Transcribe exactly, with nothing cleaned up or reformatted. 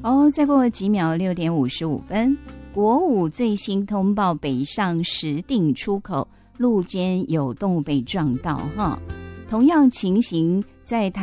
哦，再过几秒，六点五十五分，国五最新通报北上石碇出口路肩有动物被撞到哈，同样情形在台